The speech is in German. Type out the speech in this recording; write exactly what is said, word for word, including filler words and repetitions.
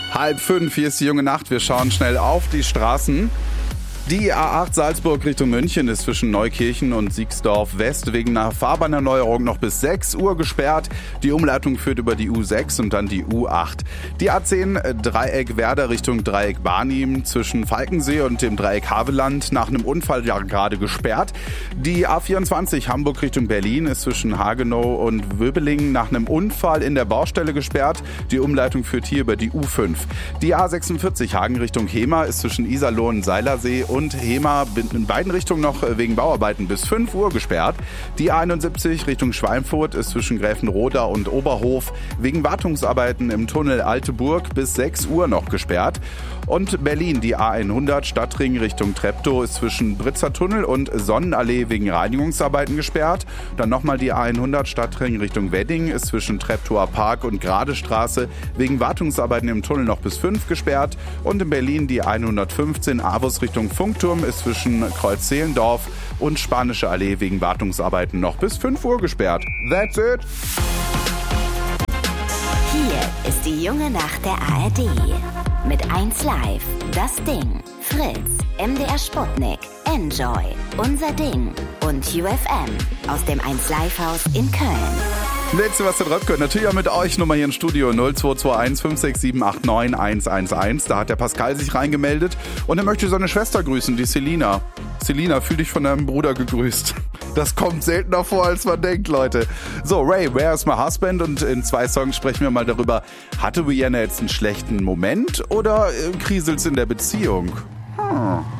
Halb fünf, hier ist die junge Nacht. Wir schauen schnell auf die Straßen. Die A acht Salzburg Richtung München ist zwischen Neukirchen und Siegsdorf West wegen einer Fahrbahnerneuerung noch bis sechs Uhr gesperrt. Die Umleitung führt über die U sechs und dann die U acht. Die A zehn Dreieck Werder Richtung Dreieck Barnim zwischen Falkensee und dem Dreieck Havelland nach einem Unfall ja gerade gesperrt. Die A vierundzwanzig Hamburg Richtung Berlin ist zwischen Hagenow und Wöbelingen nach einem Unfall in der Baustelle gesperrt. Die Umleitung führt hier über die U fünf. Die A sechsundvierzig Hagen Richtung Hema ist zwischen Iserlohn und Seilersee und Hema in beiden Richtungen noch wegen Bauarbeiten bis fünf Uhr gesperrt. Die A einundsiebzig Richtung Schweinfurt ist zwischen Gräfenroda und Oberhof wegen Wartungsarbeiten im Tunnel Alte Burg bis sechs Uhr noch gesperrt. Und Berlin, die A hundert Stadtring Richtung Treptow ist zwischen Britzer Tunnel und Sonnenallee wegen Reinigungsarbeiten gesperrt. Dann nochmal die A hundert Stadtring Richtung Wedding ist zwischen Treptower Park und Gradestraße wegen Wartungsarbeiten im Tunnel noch bis fünf gesperrt. Und in Berlin die A hundertfünfzehn Avus Richtung Funkturm ist zwischen Kreuz-Zehlendorf und Spanische Allee wegen Wartungsarbeiten noch bis fünf Uhr gesperrt. That's it! Hier ist die junge Nacht der A R D. Mit eins Live, Das Ding, Fritz, M D R Sputnik, Enjoy, Unser Ding und U F M aus dem eins Live Haus in Köln. Letzte, was ihr drauf könnt, natürlich auch mit euch. Nummer hier im Studio null zwei zwei eins fünf sechs sieben acht neun eins eins eins. Da hat der Pascal sich reingemeldet und er möchte seine Schwester grüßen, die Selina. Selina, fühl dich von deinem Bruder gegrüßt. Das kommt seltener vor, als man denkt, Leute. So, Ray, Where's My Husband? Und in zwei Songs sprechen wir mal darüber, hatte Rihanna jetzt einen schlechten Moment oder kriselt's in der Beziehung? Hm.